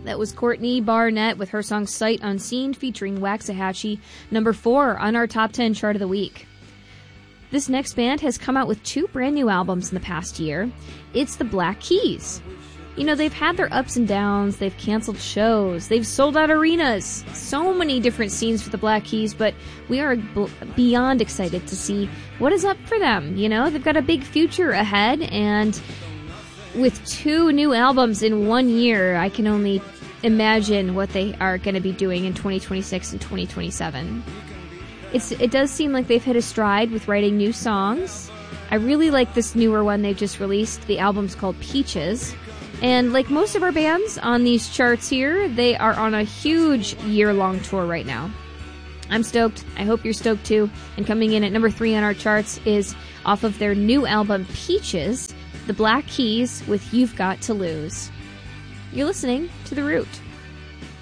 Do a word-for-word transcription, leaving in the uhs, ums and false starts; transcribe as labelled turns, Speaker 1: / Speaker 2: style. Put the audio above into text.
Speaker 1: That was Courtney Barnett with her song Sight Unseen featuring Waxahachie, number four on our top ten chart of the week. This next band has come out with two brand new albums in the past year. It's the Black Keys. You know, they've had their ups and downs, they've canceled shows, they've sold out arenas, so many different scenes for the Black Keys, but we are b- beyond excited to see what is up for them. You know, they've got a big future ahead, and with two new albums in one year, I can only imagine what they are going to be doing in twenty twenty-six and twenty twenty-seven. It's, it does seem like they've hit a stride with writing new songs. I really like this newer one they've just released. The album's called Peaches. And like most of our bands on these charts here, they are on a huge year-long tour right now. I'm stoked. I hope you're stoked too. And coming in at number three on our charts is off of their new album, Peaches, the Black Keys with You've Got to Lose. You're listening to The Root.